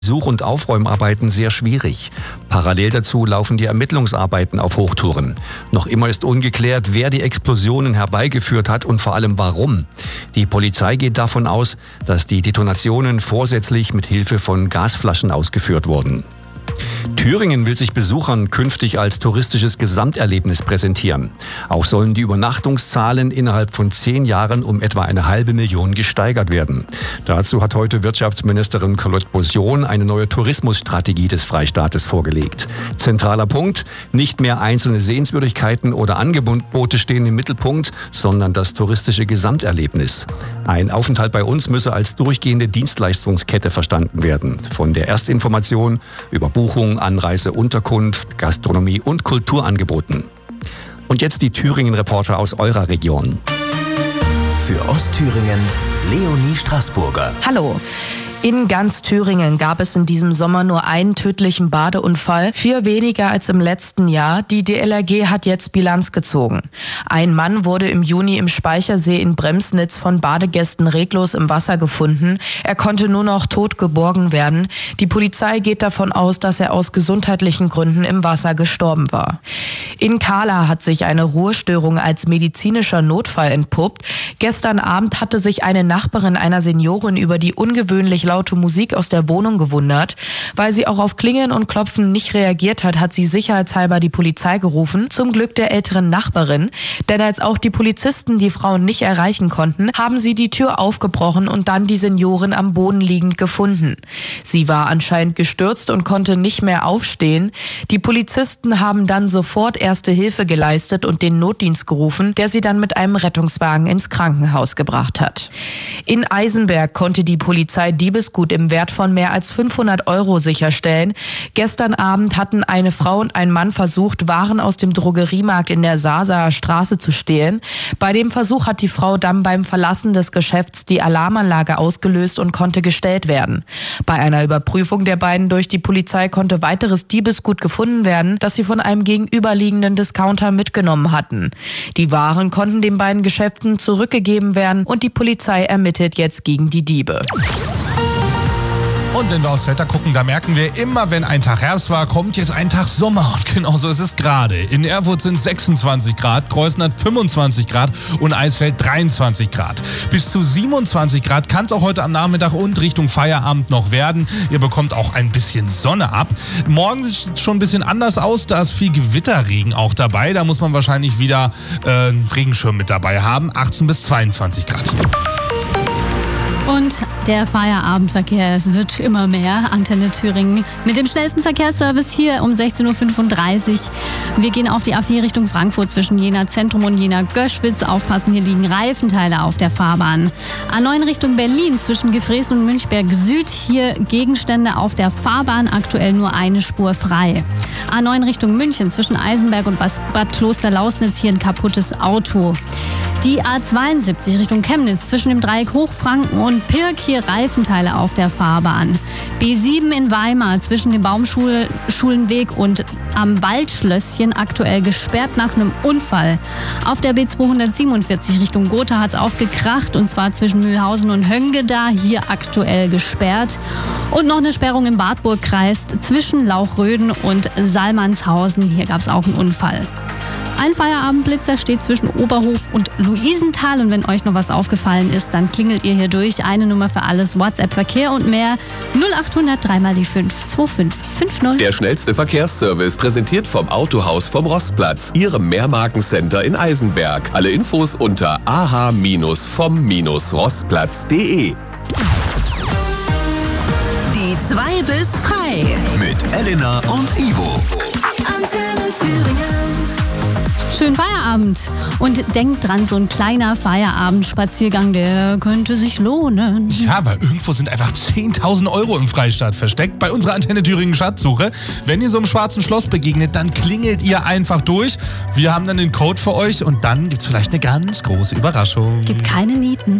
Such- und Aufräumarbeiten sehr schwierig. Parallel dazu laufen die Ermittlungsarbeiten auf Hochtouren. Noch immer ist ungeklärt, wer die Explosionen herbeigeführt hat und vor allem warum. Die Polizei geht davon aus, dass die Detonationen vorsätzlich mit Hilfe von Gasflaschen ausgeführt wurden. Thüringen will sich Besuchern künftig als touristisches Gesamterlebnis präsentieren. Auch sollen die Übernachtungszahlen innerhalb von 10 Jahren um etwa 500.000 gesteigert werden. Dazu hat heute Wirtschaftsministerin Carlotte Bosion eine neue Tourismusstrategie des Freistaates vorgelegt. Zentraler Punkt: nicht mehr einzelne Sehenswürdigkeiten oder Angebote stehen im Mittelpunkt, sondern das touristische Gesamterlebnis. Ein Aufenthalt bei uns müsse als durchgehende Dienstleistungskette verstanden werden. Von der Erstinformation über Buchung, Anreise, Unterkunft, Gastronomie und Kulturangeboten. Und jetzt die Thüringen-Reporter aus eurer Region. Für Ostthüringen Leonie Straßburger. Hallo. In ganz Thüringen gab es in diesem Sommer nur einen tödlichen Badeunfall, 4 weniger als im letzten Jahr. Die DLRG hat jetzt Bilanz gezogen. Ein Mann wurde im Juni im Speichersee in Bremsnitz von Badegästen reglos im Wasser gefunden. Er konnte nur noch tot geborgen werden. Die Polizei geht davon aus, dass er aus gesundheitlichen Gründen im Wasser gestorben war. In Kahla hat sich eine Ruhestörung als medizinischer Notfall entpuppt. Gestern Abend hatte sich eine Nachbarin einer Seniorin über die ungewöhnlich laute Musik aus der Wohnung gewundert. Weil sie auch auf Klingeln und Klopfen nicht reagiert hat sie sicherheitshalber die Polizei gerufen. Zum Glück der älteren Nachbarin. Denn als auch die Polizisten die Frau nicht erreichen konnten, haben sie die Tür aufgebrochen und dann die Seniorin am Boden liegend gefunden. Sie war anscheinend gestürzt und konnte nicht mehr aufstehen. Die Polizisten haben dann sofort Erste Hilfe geleistet und den Notdienst gerufen, der sie dann mit einem Rettungswagen ins Krankenhaus gebracht hat. In Eisenberg konnte die Polizei Diebesgut im Wert von mehr als 500 € sicherstellen. Gestern Abend hatten eine Frau und ein Mann versucht, Waren aus dem Drogeriemarkt in der Saaser Straße zu stehlen. Bei dem Versuch hat die Frau dann beim Verlassen des Geschäfts die Alarmanlage ausgelöst und konnte gestellt werden. Bei einer Überprüfung der beiden durch die Polizei konnte weiteres Diebesgut gefunden werden, das sie von einem gegenüberliegenden Discounter mitgenommen hatten. Die Waren konnten den beiden Geschäften zurückgegeben werden und die Polizei ermittelt jetzt gegen die Diebe. Und wenn wir aufs Wetter gucken, da merken wir immer, wenn ein Tag Herbst war, kommt jetzt ein Tag Sommer. Und genauso ist es gerade. In Erfurt sind 26 Grad, Kreuzen hat 25 Grad und Eisfeld 23 Grad. Bis zu 27 Grad kann es auch heute am Nachmittag und Richtung Feierabend noch werden. Ihr bekommt auch ein bisschen Sonne ab. Morgen sieht es schon ein bisschen anders aus. Da ist viel Gewitterregen auch dabei. Da muss man wahrscheinlich wieder einen Regenschirm mit dabei haben. 18 bis 22 Grad. Und der Feierabendverkehr, es wird immer mehr. Antenne Thüringen mit dem schnellsten Verkehrsservice hier um 16.35 Uhr. Wir gehen auf die A4 Richtung Frankfurt zwischen Jena Zentrum und Jena Göschwitz. Aufpassen, hier liegen Reifenteile auf der Fahrbahn. A9 Richtung Berlin zwischen Gefrees und Münchberg Süd. Hier Gegenstände auf der Fahrbahn, aktuell nur eine Spur frei. A9 Richtung München zwischen Eisenberg und Bad Klosterlausnitz, hier ein kaputtes Auto. Die A72 Richtung Chemnitz zwischen dem Dreieck Hochfranken und Pirk, hier Reifenteile auf der Fahrbahn. B7 in Weimar zwischen dem Baumschulenweg und am Waldschlösschen aktuell gesperrt nach einem Unfall. Auf der B247 Richtung Gotha hat es auch gekracht, und zwar zwischen Mühlhausen und Höngeda, hier aktuell gesperrt. Und noch eine Sperrung im Wartburgkreis zwischen Lauchröden und Salmanshausen, hier gab es auch einen Unfall. Ein Feierabendblitzer steht zwischen Oberhof und Luisenthal, und wenn euch noch was aufgefallen ist, dann klingelt ihr hier durch. Eine Nummer für alles, WhatsApp, Verkehr und mehr 0800 3 mal die 5 2550. Der schnellste Verkehrsservice, präsentiert vom Autohaus vom Rostplatz, Ihrem Mehrmarkencenter in Eisenberg. Alle Infos unter ah-vom-rostplatz.de. Die 2 bis frei. Mit Elena und Ivo. Antenne Thüringen. Schönen Feierabend. Und denkt dran, so ein kleiner Feierabendspaziergang, der könnte sich lohnen. Ja, aber irgendwo sind einfach 10.000 € im Freistaat versteckt bei unserer Antenne Thüringen Schatzsuche. Wenn ihr so einem schwarzen Schloss begegnet, dann klingelt ihr einfach durch. Wir haben dann den Code für euch und dann gibt's vielleicht eine ganz große Überraschung. Gibt keine Nieten.